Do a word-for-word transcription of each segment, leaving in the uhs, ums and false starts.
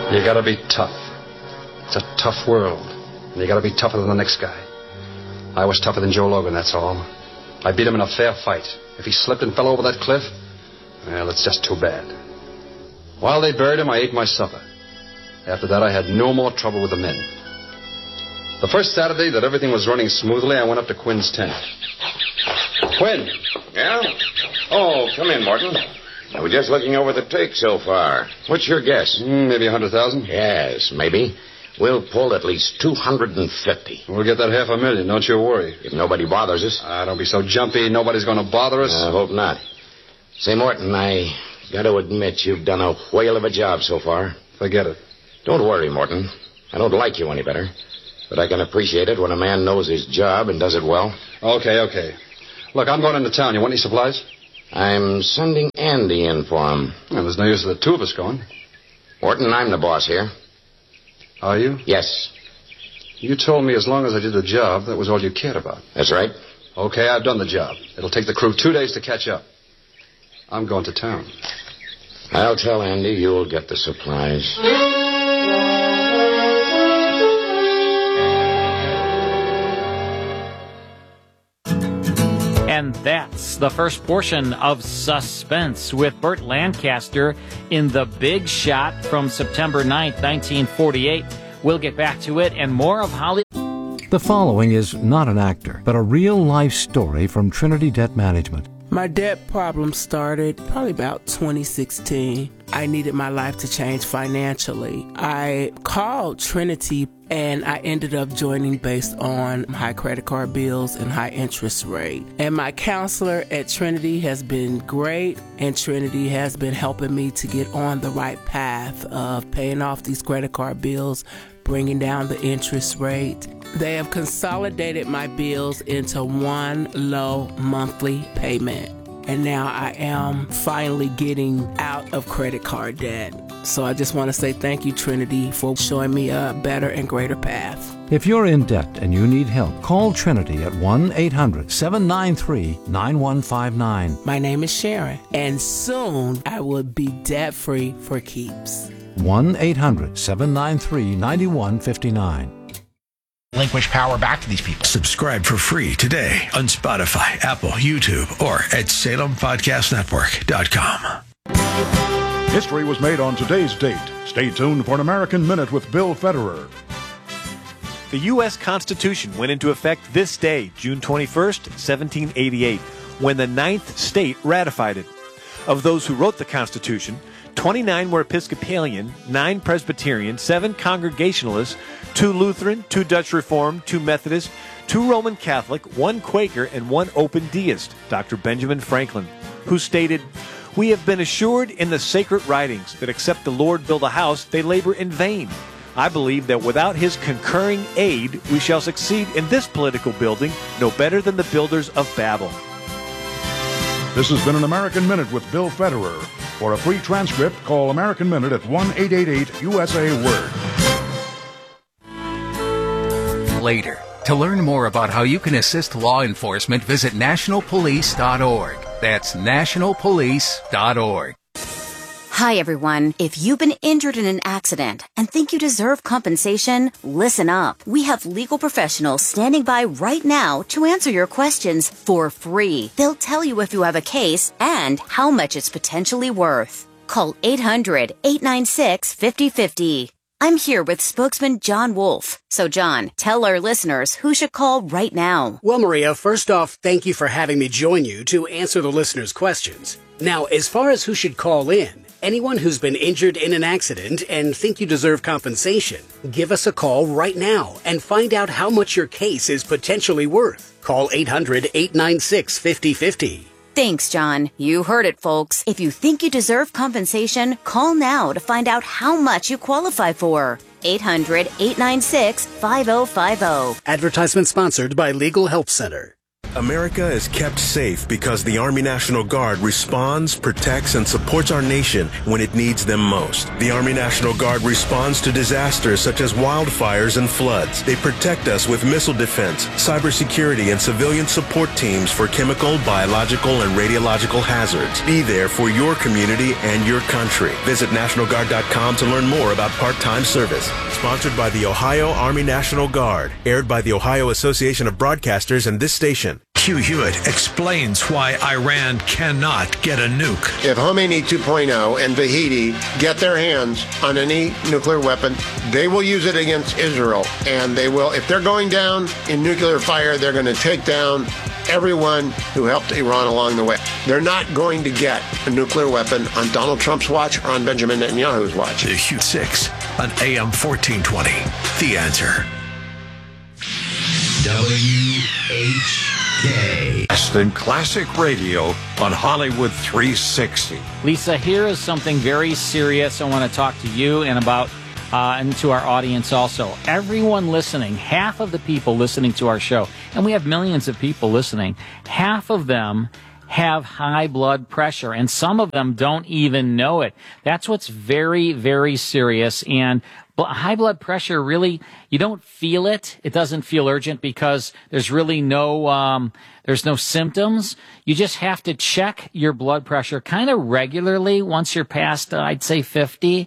You gotta be tough. It's a tough world. And you gotta be tougher than the next guy. I was tougher than Joe Logan, that's all. I beat him in a fair fight. If he slipped and fell over that cliff, well, it's just too bad. While they buried him, I ate my supper. After that, I had no more trouble with the men. The first Saturday that everything was running smoothly, I went up to Quinn's tent. Quinn! Yeah? Oh, come in, Morton. I was just looking over the take so far. What's your guess? Mm, maybe a hundred thousand? Yes, maybe. We'll pull at least two hundred fifty. We'll get that half a million, don't you worry. If nobody bothers us. Ah, don't be so jumpy. Nobody's going to bother us. I hope not. Say, Morton, I got to admit you've done a whale of a job so far. Forget it. Don't worry, Morton. I don't like you any better. But I can appreciate it when a man knows his job and does it well. Okay, okay. Look, I'm going into town. You want any supplies? I'm sending Andy in for him. Well, there's no use of the two of us going. Morton, I'm the boss here. Are you? Yes. You told me as long as I did the job, that was all you cared about. That's right. Okay, I've done the job. It'll take the crew two days to catch up. I'm going to town. I'll tell Andy you'll get the supplies. And that's the first portion of Suspense with Burt Lancaster in The Big Shot from September ninth, nineteen forty-eight. We'll get back to it and more of Holly. The following is not an actor, but a real-life story from Trinity Debt Management. My debt problem started probably about twenty sixteen. I needed my life to change financially. I called Trinity and I ended up joining based on high credit card bills and high interest rate. And my counselor at Trinity has been great, and Trinity has been helping me to get on the right path of paying off these credit card bills, bringing down the interest rate. They have consolidated my bills into one low monthly payment. And now I am finally getting out of credit card debt. So I just want to say thank you, Trinity, for showing me a better and greater path. If you're in debt and you need help, call Trinity at one eight hundred seven nine three nine one five nine. My name is Sharon, and soon I will be debt-free for keeps. one eight hundred seven nine three nine one five nine. Relinquish power back to these people. Subscribe for free today on Spotify, Apple, YouTube, or at Salem Podcast Network dot com. History was made on today's date. Stay tuned for an American Minute with Bill Federer. The U S Constitution went into effect this day, June twenty-first, seventeen eighty-eight, when the ninth state ratified it. Of those who wrote the Constitution, twenty-nine were Episcopalian, nine Presbyterian, seven Congregationalists, two Lutheran, two Dutch Reformed, two Methodist, two Roman Catholic, one Quaker, and one Open Deist, Doctor Benjamin Franklin, who stated, "We have been assured in the sacred writings that except the Lord build a house, they labor in vain. I believe that without his concurring aid, we shall succeed in this political building no better than the builders of Babel." This has been an American Minute with Bill Federer. For a free transcript, call American Minute at one eight eight eight U S A Word. Later. To learn more about how you can assist law enforcement, visit national police dot org. That's national police dot org. Hi, everyone. If you've been injured in an accident and think you deserve compensation, listen up. We have legal professionals standing by right now to answer your questions for free. They'll tell you if you have a case and how much it's potentially worth. Call eight hundred eight nine six five oh five oh. I'm here with spokesman John Wolf. So, John, tell our listeners who should call right now. Well, Maria, first off, thank you for having me join you to answer the listeners' questions. Now, as far as who should call in, anyone who's been injured in an accident and think you deserve compensation, give us a call right now and find out how much your case is potentially worth. Call eight hundred eight nine six five oh five oh. Thanks, John. You heard it, folks. If you think you deserve compensation, call now to find out how much you qualify for. eight hundred eight nine six five oh five oh. Advertisement sponsored by Legal Help Center. America is kept safe because the Army National Guard responds, protects, and supports our nation when it needs them most. The Army National Guard responds to disasters such as wildfires and floods. They protect us with missile defense, cybersecurity, and civilian support teams for chemical, biological, and radiological hazards. Be there for your community and your country. Visit National Guard dot com to learn more about part-time service. Sponsored by the Ohio Army National Guard. Aired by the Ohio Association of Broadcasters and this station. Hugh Hewitt explains why Iran cannot get a nuke. If Khomeini two point oh and Vahidi get their hands on any nuclear weapon, they will use it against Israel. And they will, if they're going down in nuclear fire, they're going to take down everyone who helped Iran along the way. They're not going to get a nuclear weapon on Donald Trump's watch or on Benjamin Netanyahu's watch. The Hugh six on A M fourteen twenty. The Answer. W H K. Best in classic radio on Hollywood three sixty. Lisa, here is something very serious I want to talk to you and about uh, and to our audience also. Everyone listening, half of the people listening to our show, and we have millions of people listening, half of them have high blood pressure, and some of them don't even know it. That's what's very, very serious. And high blood pressure, really, you don't feel it. It doesn't feel urgent because there's really no, um, there's no symptoms. You just have to check your blood pressure kind of regularly once you're past, uh, I'd say fifty,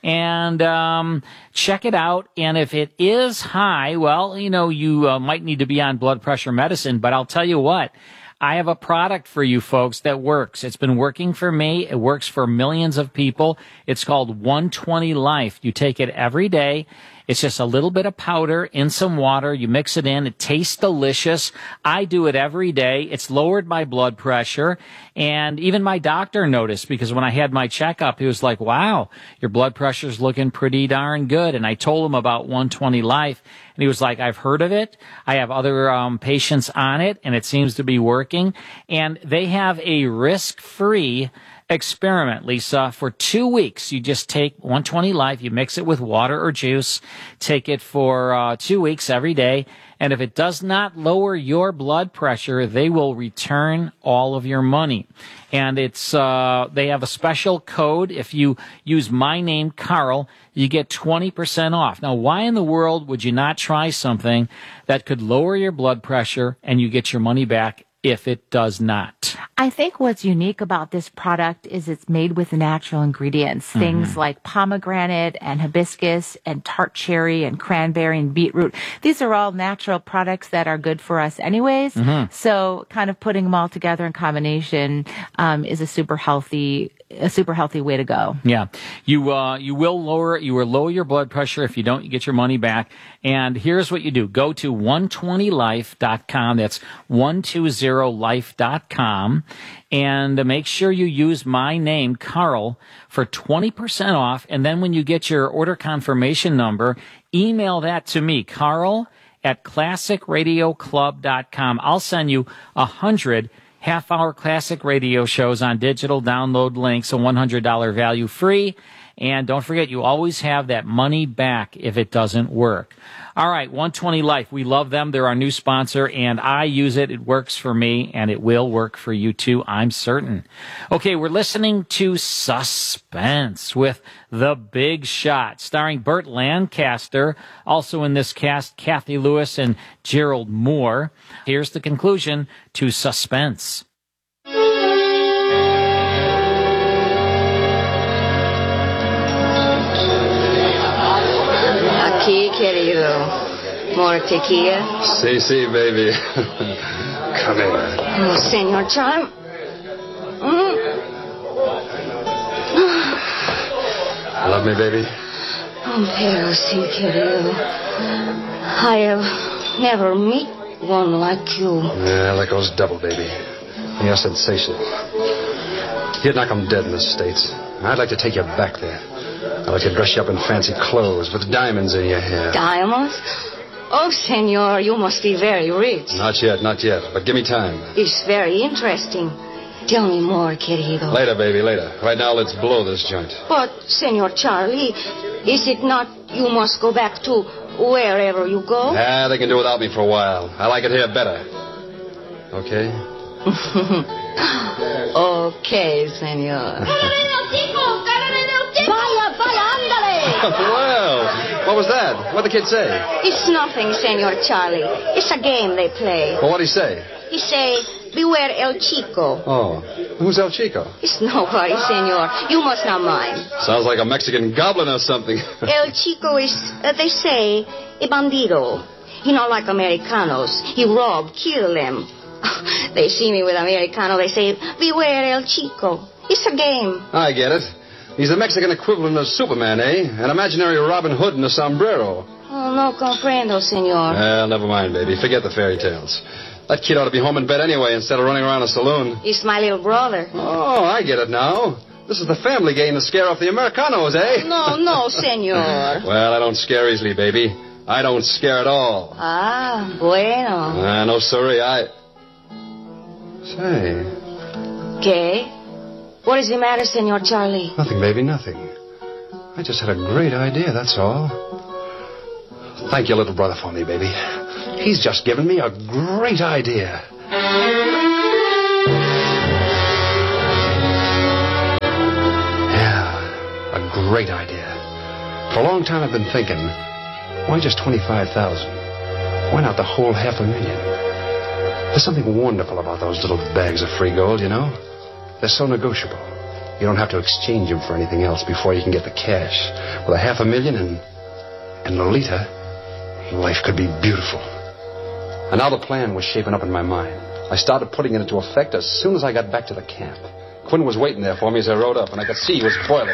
and um, check it out. And if it is high, well, you know, you uh, might need to be on blood pressure medicine, but I'll tell you what. I have a product for you folks that works. It's been working for me. It works for millions of people. It's called one twenty Life. You take it every day. It's just a little bit of powder in some water. You mix it in. It tastes delicious. I do it every day. It's lowered my blood pressure. And even my doctor noticed, because when I had my checkup, he was like, wow, your blood pressure's looking pretty darn good. And I told him about one twenty Life. And he was like, I've heard of it. I have other um, patients on it, and it seems to be working. And they have a risk-free experiment, Lisa. For two weeks, you just take one twenty Life, you mix it with water or juice, take it for uh, two weeks every day, and if it does not lower your blood pressure, they will return all of your money. And it's uh they have a special code. If you use my name, Carl, you get twenty percent off. Now, why in the world would you not try something that could lower your blood pressure and you get your money back if it does not? I think what's unique about this product is it's made with natural ingredients, mm-hmm. things like pomegranate and hibiscus and tart cherry and cranberry and beetroot. These are all natural products that are good for us anyways. Mm-hmm. So kind of putting them all together in combination um, is a super healthy a super healthy way to go. Yeah. You uh you will lower you will lower your blood pressure. If you don't, you get your money back. And here's what you do. Go to one twenty life dot com. That's one twenty life dot com. And make sure you use my name, Carl, for twenty percent off. And then when you get your order confirmation number, email that to me, Carl at classic radio club dot com. I'll send you a hundred half-hour classic radio shows on digital download links, a one hundred dollars value free. And don't forget, you always have that money back if it doesn't work. All right, one twenty Life. We love them. They're our new sponsor, and I use it. It works for me, and it will work for you too, I'm certain. Okay, we're listening to Suspense with The Big Shot, starring Burt Lancaster. Also in this cast, Kathy Lewis and Gerald Moore. Here's the conclusion to Suspense. Aquí, querido. More tequila? Si, si, baby. Come here. Oh, Senor Charm. Mm. Love me, baby? Oh, pero si, querido. I have never met one like you. Yeah, like goes double, baby. You're sensational. You'd knock 'em dead in the States. I'd like to take you back there. I'd like to dress you up in fancy clothes with diamonds in your hair. Diamonds? Oh, senor, you must be very rich. Not yet, not yet. But give me time. It's very interesting. Tell me more, querido. Later, baby, later. Right now, let's blow this joint. But, Senor Charlie, is it not you must go back to wherever you go? Ah, they can do without me for a while. I like it here better. Okay. Okay, senor. Vaya, vaya, ándale. Well, what was that? What'd the kid say? It's nothing, Senor Charlie. It's a game they play. Well, what'd he say? He say, beware El Chico. Oh, who's El Chico? It's nobody, senor. You must not mind. Sounds like a Mexican goblin or something. El Chico is, uh, they say, a bandido. He not like Americanos. He rob, kill them. They see me with Americano, they say, beware El Chico. It's a game. I get it. He's the Mexican equivalent of Superman, eh? An imaginary Robin Hood in a sombrero. Oh, no comprendo, senor. Well, never mind, baby. Forget the fairy tales. That kid ought to be home in bed anyway instead of running around a saloon. He's my little brother. Oh, I get it now. This is the family game to scare off the Americanos, eh? No, no, senor. Well, I don't scare easily, baby. I don't scare at all. Ah, bueno. Ah, no, sorry, I... Say... ¿Qué? What is the matter, Senor Charlie? Nothing, baby, nothing. I just had a great idea, that's all. Thank your little brother for me, baby. He's just given me a great idea. Yeah, a great idea. For a long time I've been thinking, why just twenty-five thousand? Why not the whole half a million? There's something wonderful about those little bags of free gold, you know? They're so negotiable. You don't have to exchange them for anything else before you can get the cash. With a half a million and, and Lolita, life could be beautiful. And now the plan was shaping up in my mind. I started putting it into effect as soon as I got back to the camp. Quinn was waiting there for me as I rode up, and I could see he was boiling.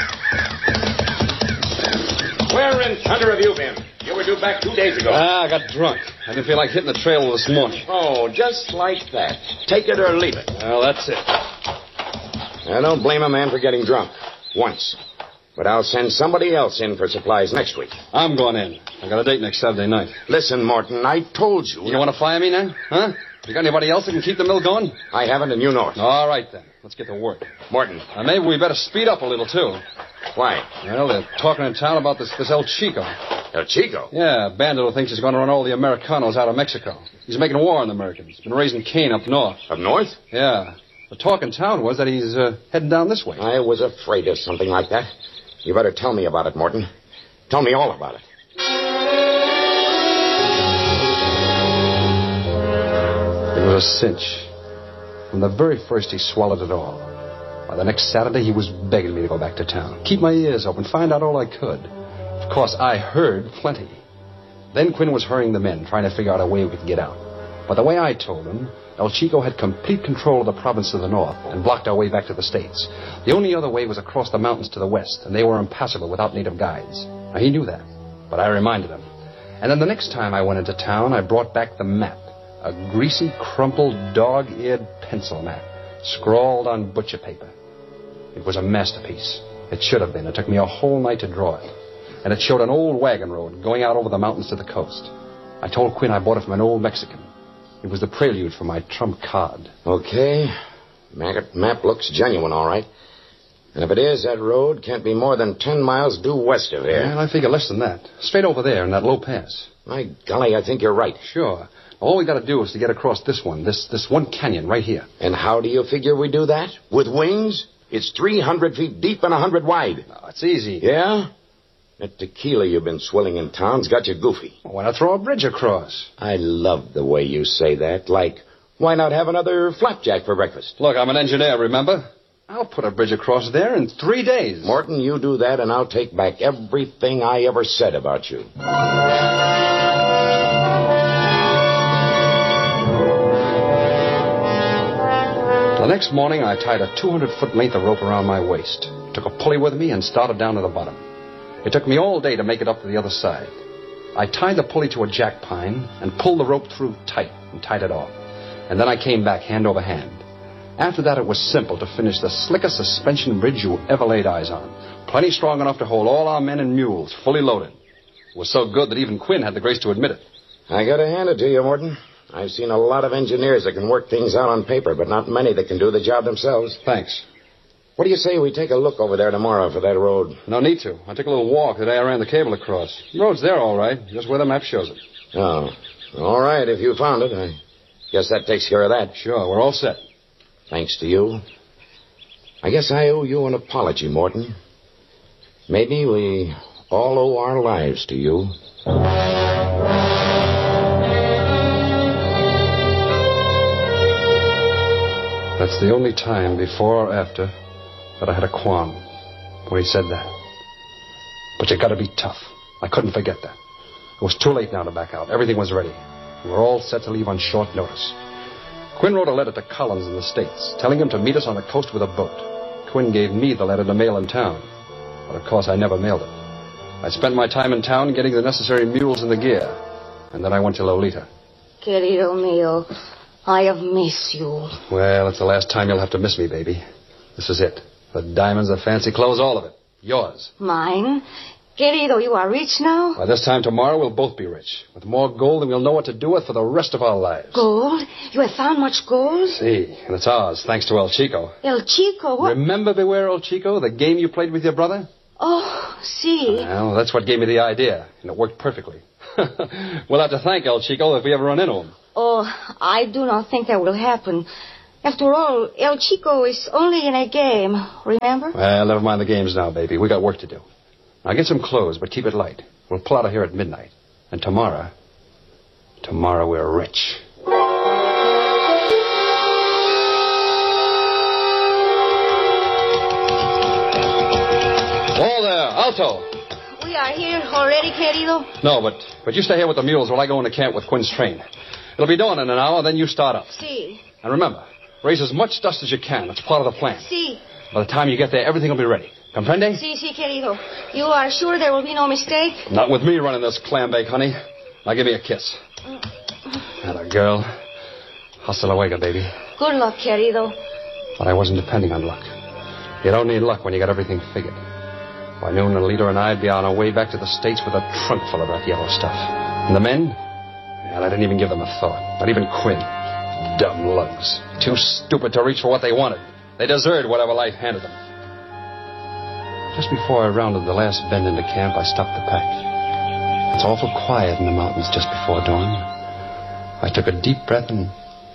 Where in thunder have you been? You were due back two days ago. Ah, I got drunk. I didn't feel like hitting the trail this morning. Oh, just like that. Take it or leave it. Well, that's it. I don't blame a man for getting drunk. Once. But I'll send somebody else in for supplies next week. I'm going in. I got a date next Saturday night. Listen, Morton, I told you. You want to fire me now? Huh? You got anybody else that can keep the mill going? I haven't, and you know it. All right, then. Let's get to work. Morton. Uh, maybe we better speed up a little, too. Why? Well, they're talking in town about this, this El Chico. El Chico? Yeah, Bandit who thinks he's going to run all the Americanos out of Mexico. He's making war on the Americans. Been raising Cain up north. Up north? Yeah. The talk in town was that he's uh, heading down this way. I was afraid of something like that. You better tell me about it, Morton. Tell me all about it. It was a cinch. From the very first, he swallowed it all. By the next Saturday, he was begging me to go back to town. Keep my ears open, find out all I could. Of course, I heard plenty. Then Quinn was hurrying the men, trying to figure out a way we could get out. But the way I told him, El Chico had complete control of the province to the north and blocked our way back to the States. The only other way was across the mountains to the west, and they were impassable without native guides. Now, he knew that, but I reminded him. And then the next time I went into town, I brought back the map. A greasy, crumpled, dog-eared pencil map, scrawled on butcher paper. It was a masterpiece. It should have been. It took me a whole night to draw it. And it showed an old wagon road going out over the mountains to the coast. I told Quinn I bought it from an old Mexican. It was the prelude for my trump card. Okay. Map, map looks genuine, all right. And if it is, that road can't be more than ten miles due west of here. Well, I figure less than that. Straight over there in that low pass. My golly, I think you're right. Sure. All we got to do is to get across this one, this this one canyon right here. And how do you figure we do that? With wings? It's three hundred feet deep and one hundred wide. No, it's easy. Yeah? That tequila you've been swilling in town's got you goofy. Well, why not throw a bridge across? I love the way you say that. Like, why not have another flapjack for breakfast? Look, I'm an engineer, remember? I'll put a bridge across there in three days. Morton, you do that and I'll take back everything I ever said about you. The next morning, I tied a two hundred foot length of rope around my waist, took a pulley with me, and started down to the bottom. It took me all day to make it up to the other side. I tied the pulley to a jack pine and pulled the rope through tight and tied it off. And then I came back hand over hand. After that, it was simple to finish the slickest suspension bridge you ever laid eyes on. Plenty strong enough to hold all our men and mules, fully loaded. It was so good that even Quinn had the grace to admit it. I gotta hand it to you, Morton. I've seen a lot of engineers that can work things out on paper, but not many that can do the job themselves. Thanks. What do you say we take a look over there tomorrow for that road? No need to. I took a little walk the day I ran the cable across. The road's there, all right, just where the map shows it. Oh, all right, if you found it. I Guess that takes care of that. Sure, we're all set. Thanks to you. I guess I owe you an apology, Morton. Maybe we all owe our lives to you. That's the only time, before or after, that I had a qualm when he said that. But you gotta be tough. I couldn't forget that. It was too late now to back out. Everything was ready. We were all set to leave on short notice. Quinn wrote a letter to Collins in the States, telling him to meet us on the coast with a boat. Quinn gave me the letter to mail in town. But of course I never mailed it. I spent my time in town getting the necessary mules and the gear. And then I went to Lolita. Querido mío, I have missed you. Well, it's the last time you'll have to miss me, baby. This is it. The diamonds, the fancy clothes, all of it. Yours. Mine? Querido, you are rich now? By this time tomorrow, we'll both be rich. With more gold than we'll know what to do with for the rest of our lives. Gold? You have found much gold? See, and it's ours, thanks to El Chico. El Chico? What? Remember Beware El Chico, the game you played with your brother? Oh, see. Well, that's what gave me the idea, and it worked perfectly. We'll have to thank El Chico if we ever run into him. Oh, I do not think that will happen. After all, El Chico is only in a game, remember? Well, never mind the games now, baby. We got work to do. Now get some clothes, but keep it light. We'll pull out of here at midnight. And tomorrow, tomorrow we're rich. Whoa there, Alto. We are here already, querido. No, but but you stay here with the mules while I go into camp with Quinn's train. It'll be done in an hour, then you start up. See. And remember, raise as much dust as you can. It's part of the plan. See. By the time you get there, everything will be ready. Comprende? Si, si, querido. You are sure there will be no mistake? Not with me running this clam bake, honey. Now give me a kiss. Atta girl. Hasta luego, baby. Good luck, querido. But I wasn't depending on luck. You don't need luck when you got everything figured. By noon, Alita and I'd be on our way back to the States with a trunk full of that yellow stuff. And the men? Well, I didn't even give them a thought. Not even Quinn. Dumb lugs. Too stupid to reach for what they wanted. They deserved whatever life handed them. Just before I rounded the last bend into camp, I stopped the pack. It's awful quiet in the mountains just before dawn. I took a deep breath and...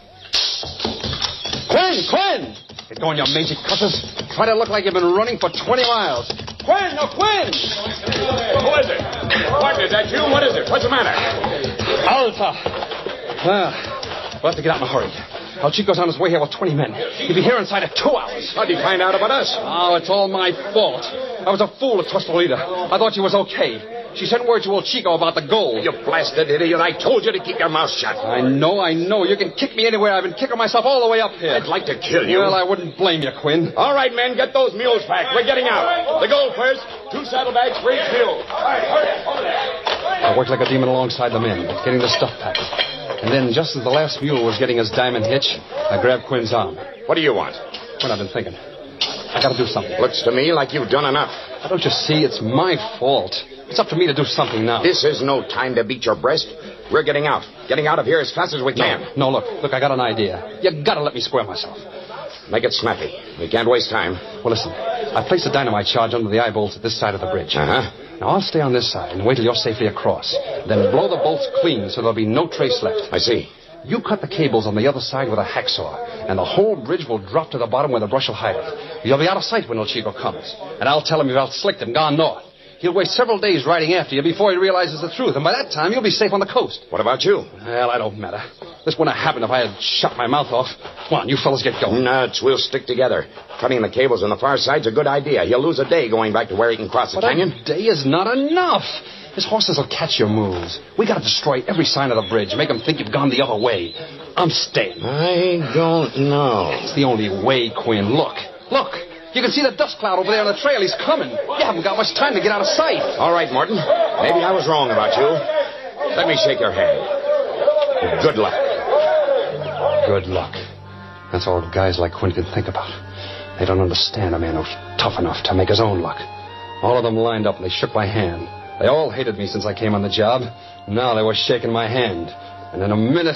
Quinn! Quinn! Get going, you mangy cusses. Try to look like you've been running for twenty miles. Quinn! No, Quinn! Who is it? Partner, is that you? What is it? What's the matter? Alta. Well, we'll have to get out in a hurry. El Chico's on his way here with twenty men. He'll be here inside of two hours. How'd he find out about us? Oh, it's all my fault. I was a fool to trust Lolita. I thought she was okay. She sent word to El Chico about the gold. You blasted idiot. I told you to keep your mouth shut. I know, I know. You can kick me anywhere. I've been kicking myself all the way up here. I'd like to kill you. Well, I wouldn't blame you, Quinn. All right, men, get those mules packed. We're getting out. The gold first. Two saddlebags for each mule. All right, hurry. Over there. I worked like a demon alongside the men, getting the stuff packed. And then, just as the last mule was getting his diamond hitch, I grabbed Quinn's arm. What do you want? Quinn, I've been thinking. I gotta do something. Looks to me like you've done enough. Why don't you see? It's my fault. It's up to me to do something now. This is no time to beat your breast. We're getting out. Getting out of here as fast as we can. No, no, look. Look, I got an idea. You gotta let me square myself. Make it snappy. We can't waste time. Well, listen. I placed a dynamite charge under the eye bolts at this side of the bridge. Uh-huh. Now, I'll stay on this side and wait till you're safely across. Then blow the bolts clean so there'll be no trace left. I see. You cut the cables on the other side with a hacksaw, and the whole bridge will drop to the bottom where the brush will hide it. You'll be out of sight when El Chico comes, and I'll tell him you've outslicked him, gone north. He'll waste several days riding after you before he realizes the truth, and by that time you'll be safe on the coast. What about you? Well, I don't matter. This wouldn't have happened if I had shut my mouth off. Come on, you fellas get going. Nuts, we'll stick together. Cutting the cables on the far side's a good idea. He'll lose a day going back to where he can cross the but canyon. A day is not enough. His horses will catch your moves. We gotta destroy every sign of the bridge, make them think you've gone the other way. I'm staying. I don't know. It's the only way, Quinn. Look, look. You can see the dust cloud over there on the trail. He's coming. You haven't got much time to get out of sight. All right, Morton. Maybe I was wrong about you. Let me shake your hand. Good luck. Good luck. That's all guys like Quinn can think about. They don't understand a man who's tough enough to make his own luck. All of them lined up and they shook my hand. They all hated me since I came on the job. Now they were shaking my hand. And in a minute,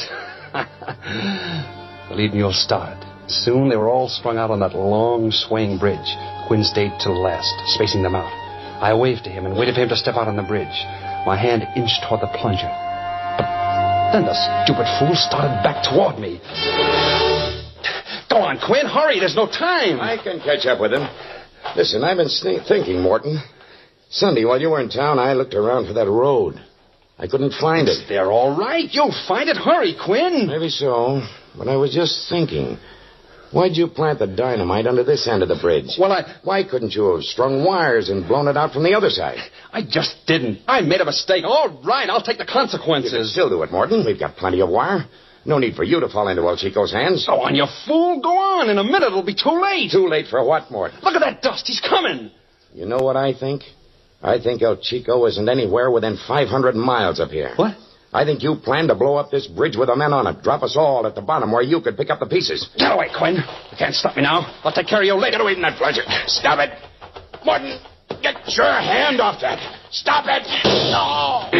the lead mule started. Soon they were all sprung out on that long, swaying bridge. Quinn stayed till last, spacing them out. I waved to him and waited for him to step out on the bridge. My hand inched toward the plunger. But Then the stupid fool started back toward me. Go on, Quinn, hurry, there's no time. I can catch up with him. Listen, I've been th- thinking, Morton. Sunday, while you were in town, I looked around for that road. I couldn't find it. They're all right. You'll find it. Hurry, Quinn. Maybe so, but I was just thinking. Why'd you plant the dynamite under this end of the bridge? Well, I... Why couldn't you have strung wires and blown it out from the other side? I just didn't. I made a mistake. All right, I'll take the consequences. You can still do it, Morton. We've got plenty of wire. No need for you to fall into El Chico's hands. Go on, you fool. Go on. In a minute, it'll be too late. Too late for what, Morton? Look at that dust. He's coming. You know what I think? I think El Chico isn't anywhere within five hundred miles of here. What? I think you planned to blow up this bridge with the men on it. Drop us all at the bottom where you could pick up the pieces. Get away, Quinn. You can't stop me now. I'll take care of you later. Get away from that pleasure. Stop it. Morton, get your hand off that. Stop it. No.